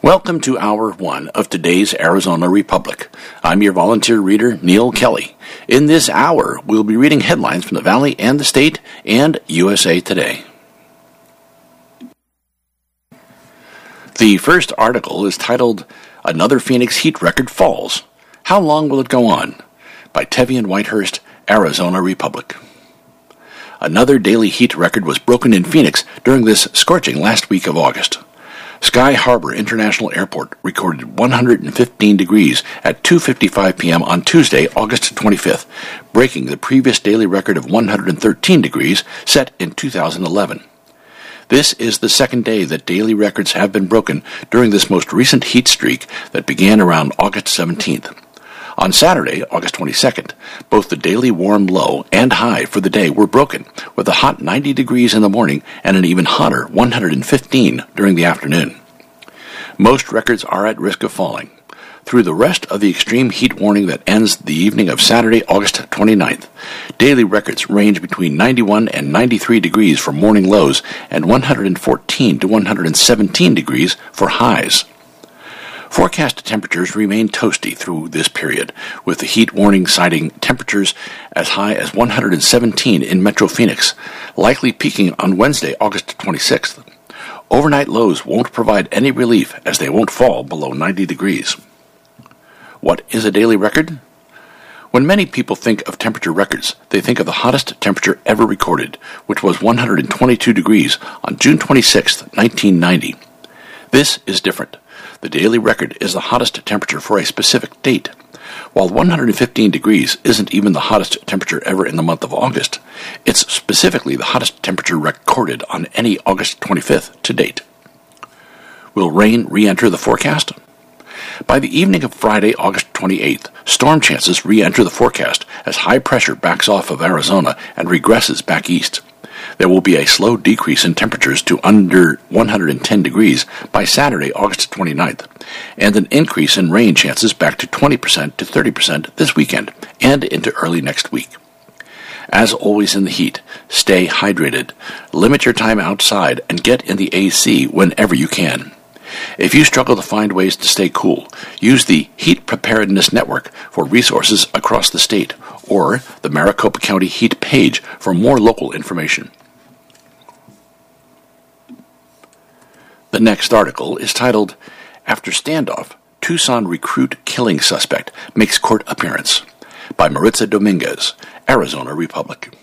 Welcome to Hour 1 of today's Arizona Republic. I'm your volunteer reader, Neil Kelly. In this hour, we'll be reading headlines from the Valley and the state and USA Today. The first article is titled, Another Phoenix Heat Record Falls. How long will it go on? By Tevian Whitehurst, Arizona Republic. Another daily heat record was broken in Phoenix during this scorching last week of August. Sky Harbor International Airport recorded 115 degrees at 2:55 p.m. on Tuesday, August 25th, breaking the previous daily record of 113 degrees set in 2011. This is the second day that daily records have been broken during this most recent heat streak that began around August 17th. On Saturday, August 22nd, both the daily warm low and high for the day were broken, with a hot 90 degrees in the morning and an even hotter 115 during the afternoon. Most records are at risk of falling. Through the rest of the extreme heat warning that ends the evening of Saturday, August 29th, daily records range between 91 and 93 degrees for morning lows and 114 to 117 degrees for highs. Forecast temperatures remain toasty through this period, with the heat warning citing temperatures as high as 117 in Metro Phoenix, likely peaking on Wednesday, August 26th. Overnight lows won't provide any relief as they won't fall below 90 degrees. What is a daily record? When many people think of temperature records, they think of the hottest temperature ever recorded, which was 122 degrees on June 26, 1990. This is different. The daily record is the hottest temperature for a specific date. While 115 degrees isn't even the hottest temperature ever in the month of August, it's specifically the hottest temperature recorded on any August 25th to date. Will rain re-enter the forecast? By the evening of Friday, August 28th, storm chances re-enter the forecast as high pressure backs off of Arizona and regresses back east. There will be a slow decrease in temperatures to under 110 degrees by Saturday, August 29th, and an increase in rain chances back to 20% to 30% this weekend and into early next week. As always in the heat, stay hydrated, limit your time outside, and get in the AC whenever you can. If you struggle to find ways to stay cool, use the Heat Preparedness Network for resources across the state, or the Maricopa County Heat page for more local information. The next article is titled, After Standoff, Tucson Recruit Killing Suspect Makes Court Appearance, by Maritza Dominguez, Arizona Republic.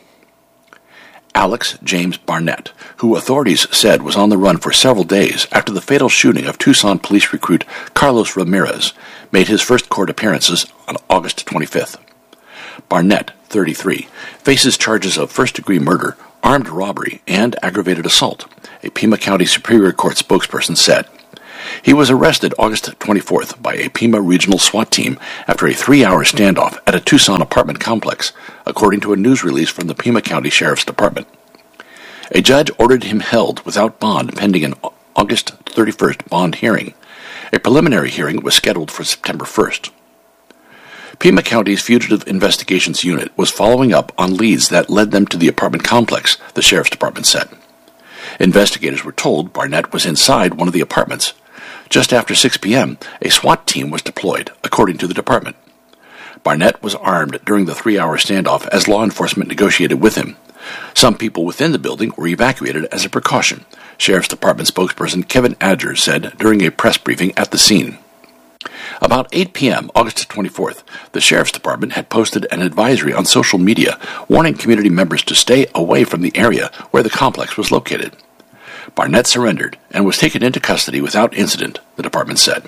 Alex James Barnett, who authorities said was on the run for several days after the fatal shooting of Tucson police recruit Carlos Ramirez, made his first court appearances on August 25th. Barnett, 33, faces charges of first-degree murder, armed robbery, and aggravated assault, a Pima County Superior Court spokesperson said. He was arrested August 24th by a Pima Regional SWAT team after a 3-hour standoff at a Tucson apartment complex, according to a news release from the Pima County Sheriff's Department. A judge ordered him held without bond pending an August 31st bond hearing. A preliminary hearing was scheduled for September 1st. Pima County's Fugitive Investigations Unit was following up on leads that led them to the apartment complex, the Sheriff's Department said. Investigators were told Barnett was inside one of the apartments. Just after 6 p.m., a SWAT team was deployed, according to the department. Barnett was armed during the 3-hour standoff as law enforcement negotiated with him. Some people within the building were evacuated as a precaution, Sheriff's Department spokesperson Kevin Adger said during a press briefing at the scene. About 8 p.m., August 24th, the Sheriff's Department had posted an advisory on social media warning community members to stay away from the area where the complex was located. Barnett surrendered and was taken into custody without incident, the department said.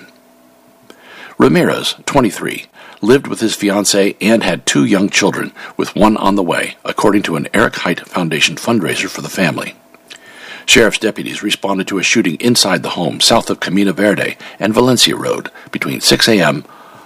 Ramirez, 23, lived with his fiancée and had 2 young children, with one on the way, according to an Eric Hite Foundation fundraiser for the family. Sheriff's deputies responded to a shooting inside the home south of Camino Verde and Valencia Road before 6 a.m.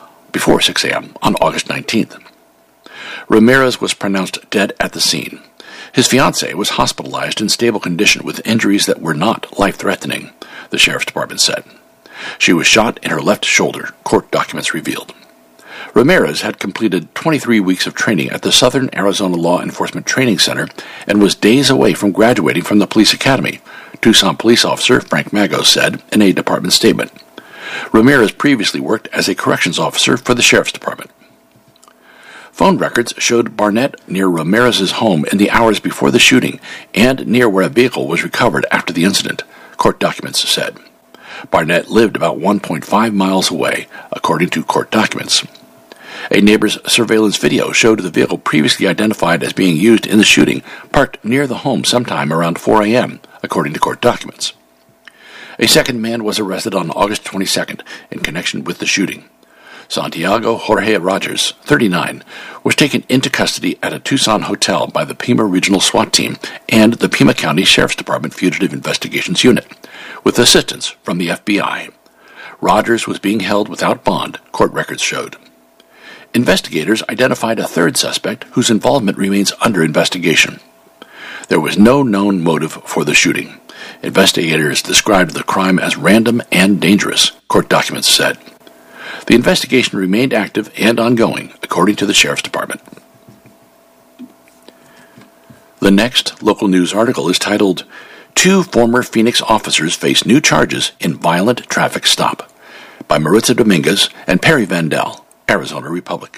on August 19th. Ramirez was pronounced dead at the scene. His fiancée was hospitalized in stable condition with injuries that were not life-threatening, the Sheriff's Department said. She was shot in her left shoulder, court documents revealed. Ramirez had completed 23 weeks of training at the Southern Arizona Law Enforcement Training Center and was days away from graduating from the police academy, Tucson police officer Frank Magos said in a department statement. Ramirez previously worked as a corrections officer for the Sheriff's Department. Phone records showed Barnett near Ramirez's home in the hours before the shooting and near where a vehicle was recovered after the incident, court documents said. Barnett lived about 1.5 miles away, according to court documents. A neighbor's surveillance video showed the vehicle previously identified as being used in the shooting parked near the home sometime around 4 a.m., according to court documents. A second man was arrested on August 22nd in connection with the shooting. Santiago Jorge Rogers, 39, was taken into custody at a Tucson hotel by the Pima Regional SWAT Team and the Pima County Sheriff's Department Fugitive Investigations Unit, with assistance from the FBI. Rogers was being held without bond, court records showed. Investigators identified a third suspect whose involvement remains under investigation. There was no known motive for the shooting. Investigators described the crime as random and dangerous, court documents said. The investigation remained active and ongoing, according to the Sheriff's Department. The next local news article is titled, 2 former Phoenix officers face new charges in violent traffic stop, by Maritza Dominguez and Perry Vandell, Arizona Republic.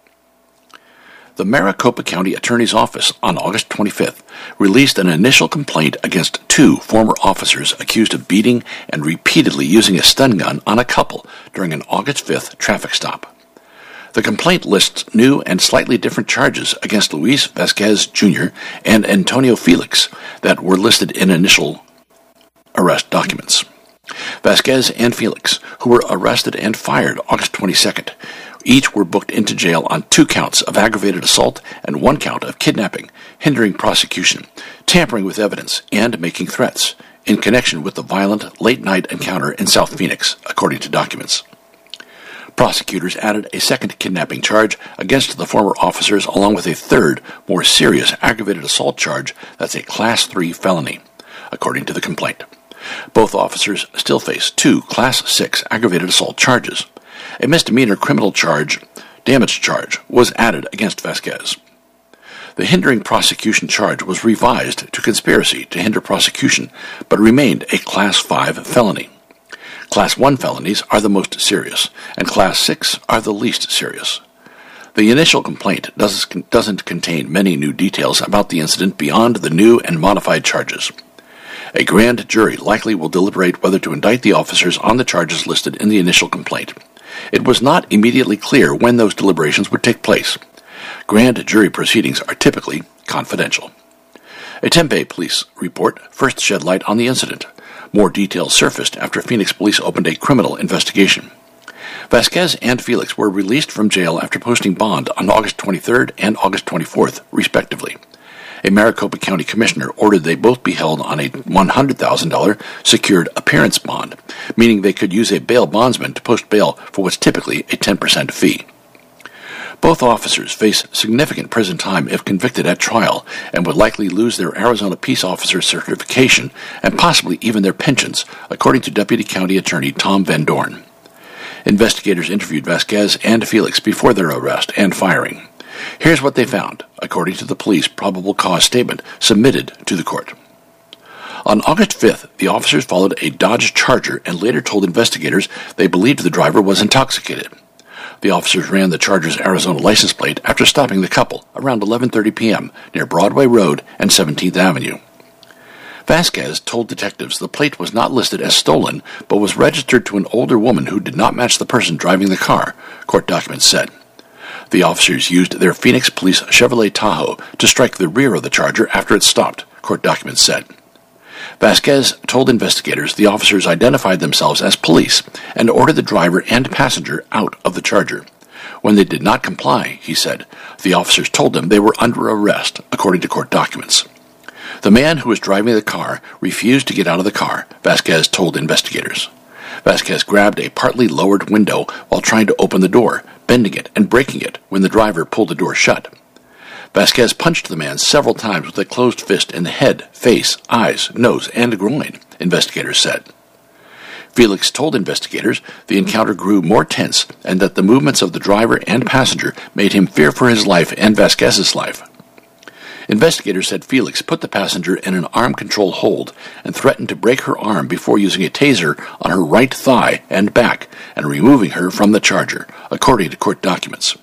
The Maricopa County Attorney's Office on August 25th released an initial complaint against 2 former officers accused of beating and repeatedly using a stun gun on a couple during an August 5th traffic stop. The complaint lists new and slightly different charges against Luis Vasquez Jr. and Antonio Felix that were listed in initial arrest documents. Vasquez and Felix, who were arrested and fired August 22nd, each were booked into jail on 2 counts of aggravated assault and 1 count of kidnapping, hindering prosecution, tampering with evidence, and making threats, in connection with the violent late-night encounter in South Phoenix, according to documents. Prosecutors added a second kidnapping charge against the former officers, along with a third, more serious aggravated assault charge that's a Class 3 felony, according to the complaint. Both officers still face 2 Class 6 aggravated assault charges. A misdemeanor criminal damage charge, was added against Vasquez. The hindering prosecution charge was revised to conspiracy to hinder prosecution, but remained a Class 5 felony. Class 1 felonies are the most serious, and Class 6 are the least serious. The initial complaint doesn't contain many new details about the incident beyond the new and modified charges. A grand jury likely will deliberate whether to indict the officers on the charges listed in the initial complaint. It was not immediately clear when those deliberations would take place. Grand jury proceedings are typically confidential. A Tempe police report first shed light on the incident. More details surfaced after Phoenix police opened a criminal investigation. Vasquez and Felix were released from jail after posting bond on August 23rd and August 24th, respectively. A Maricopa County commissioner ordered they both be held on a $100,000 secured appearance bond, meaning they could use a bail bondsman to post bail for what's typically a 10% fee. Both officers face significant prison time if convicted at trial and would likely lose their Arizona Peace Officer certification and possibly even their pensions, according to Deputy County Attorney Tom Van Dorn. Investigators interviewed Vasquez and Felix before their arrest and firing. Here's what they found, according to the police probable cause statement submitted to the court. On August 5th, the officers followed a Dodge Charger and later told investigators they believed the driver was intoxicated. The officers ran the Charger's Arizona license plate after stopping the couple around 11:30 p.m. near Broadway Road and 17th Avenue. Vasquez told detectives the plate was not listed as stolen, but was registered to an older woman who did not match the person driving the car, court documents said. The officers used their Phoenix Police Chevrolet Tahoe to strike the rear of the Charger after it stopped, court documents said. Vasquez told investigators the officers identified themselves as police and ordered the driver and passenger out of the Charger. When they did not comply, he said, the officers told them they were under arrest, according to court documents. The man who was driving the car refused to get out of the car, Vasquez told investigators. Vasquez grabbed a partly lowered window while trying to open the door, bending it and breaking it when the driver pulled the door shut. Vasquez punched the man several times with a closed fist in the head, face, eyes, nose, and groin, investigators said. Felix told investigators the encounter grew more tense and that the movements of the driver and passenger made him fear for his life and Vasquez's life. Investigators said Felix put the passenger in an arm-control hold and threatened to break her arm before using a taser on her right thigh and back and removing her from the Charger, according to court documents.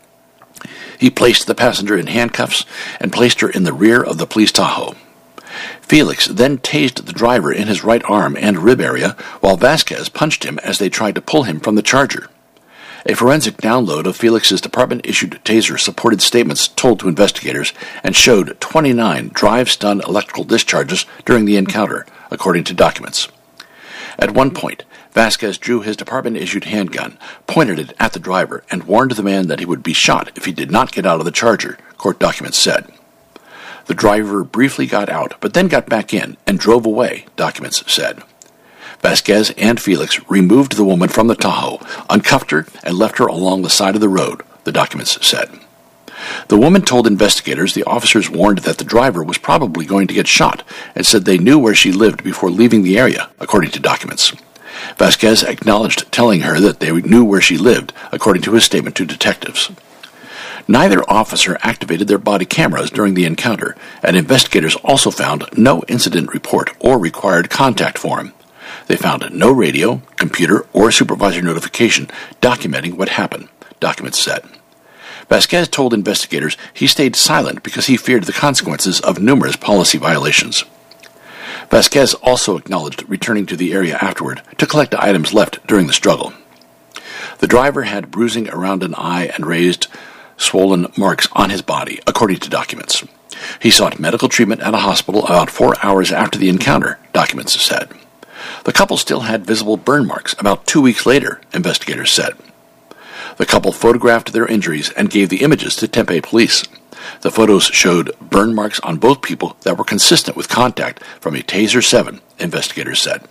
He placed the passenger in handcuffs and placed her in the rear of the police Tahoe. Felix then tased the driver in his right arm and rib area while Vasquez punched him as they tried to pull him from the Charger. A forensic download of Felix's department-issued taser supported statements told to investigators and showed 29 drive-stun electrical discharges during the encounter, according to documents. At one point, Vasquez drew his department-issued handgun, pointed it at the driver, and warned the man that he would be shot if he did not get out of the Charger, court documents said. The driver briefly got out, but then got back in and drove away, documents said. Vasquez and Felix removed the woman from the Tahoe, uncuffed her, and left her along the side of the road, the documents said. The woman told investigators the officers warned that the driver was probably going to get shot and said they knew where she lived before leaving the area, according to documents. Vasquez acknowledged telling her that they knew where she lived, according to his statement to detectives. Neither officer activated their body cameras during the encounter, and investigators also found no incident report or required contact form. They found no radio, computer, or supervisor notification documenting what happened, documents said. Vasquez told investigators he stayed silent because he feared the consequences of numerous policy violations. Vasquez also acknowledged returning to the area afterward to collect the items left during the struggle. The driver had bruising around an eye and raised, swollen marks on his body, according to documents. He sought medical treatment at a hospital about 4 hours after the encounter, documents said. The couple still had visible burn marks about 2 weeks later, investigators said. The couple photographed their injuries and gave the images to Tempe police. The photos showed burn marks on both people that were consistent with contact from a Taser 7, investigators said.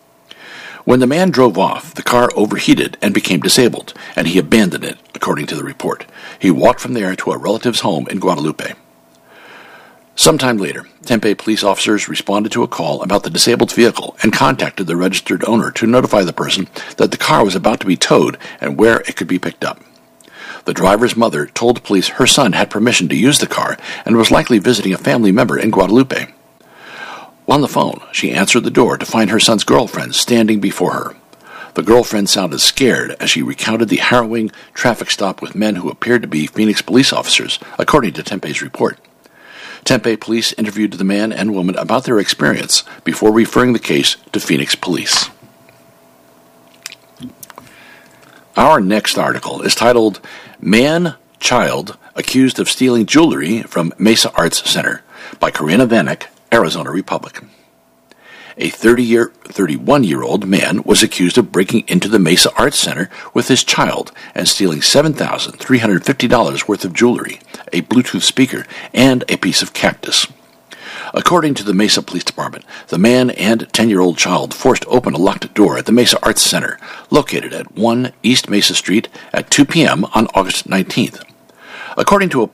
When the man drove off, the car overheated and became disabled, and he abandoned it, according to the report. He walked from there to a relative's home in Guadalupe. Sometime later, Tempe police officers responded to a call about the disabled vehicle and contacted the registered owner to notify the person that the car was about to be towed and where it could be picked up. The driver's mother told police her son had permission to use the car and was likely visiting a family member in Guadalupe. On the phone, she answered the door to find her son's girlfriend standing before her. The girlfriend sounded scared as she recounted the harrowing traffic stop with men who appeared to be Phoenix police officers, according to Tempe's report. Tempe police interviewed the man and woman about their experience before referring the case to Phoenix police. Our next article is titled, Man, Child, Accused of Stealing Jewelry from Mesa Arts Center by Karina Vanek, Arizona Republic. A 31-year-old man was accused of breaking into the Mesa Arts Center with his child and stealing $7,350 worth of jewelry, a Bluetooth speaker, and a piece of cactus. According to the Mesa Police Department, the man and 10-year-old child forced open a locked door at the Mesa Arts Center, located at 1 East Mesa Street at 2 p.m. on August 19th. According to a